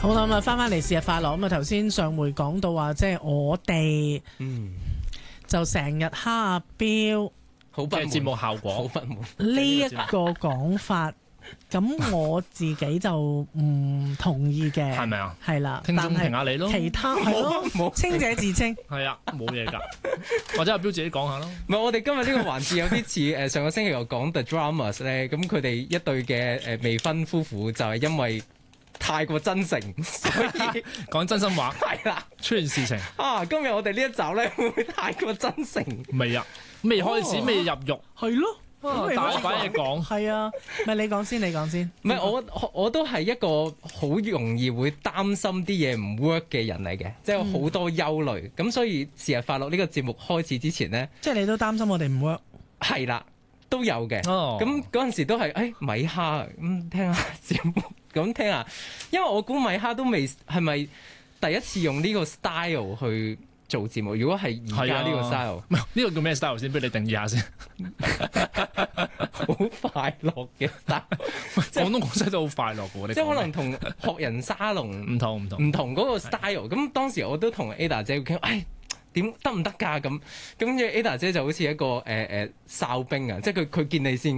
好啦，咁啊，翻嚟是日快樂。咁啊，頭先上回講到話，即係我哋就成日蝦阿彪， 好不滿節目效果好不滿呢一個講法，咁我自己就唔同意嘅， 係咪啊？ 係啦， 聽眾但係評下你咯， 其他係咯，清者自清。 係啊，冇嘢㗎，或者阿標自己講下咯。 唔係，我哋今日呢個環節有啲似上個星期我講 The Dramas 咧，咁佢哋一對嘅未婚夫婦就係因為太過真誠，所以講真心話， 係啦出現事情今日我哋呢一集咧會唔會太過真誠？ 未啊，未開始，未入獄， 係咯。 大把嘢講。 係啊，咪你講先，你講先。 唔係我都係一個好容易會擔心啲嘢唔 work 嘅人嚟嘅，即係好多憂慮。咁所以是日快樂呢個節目開始之前呢， 即係你都擔心我哋唔 work。 係啦，都有嘅。 哦， 咁嗰陣時都係米哈咁聽下節目，咁聽下，因為我估米哈都未係咪第一次用呢個 style 去做節目？如果係而家呢個 style， 唔係呢個叫咩 style 先？俾你定義下先。 好快樂嘅 style， 廣東廣西都好快樂嘅喎。 即係可能同學人沙龍唔同嗰個 style。咁當時我都同 Ada 姐傾，點得唔得㗎？咁跟住 Ada 姐就好似一個哨兵啊，即係佢見你先。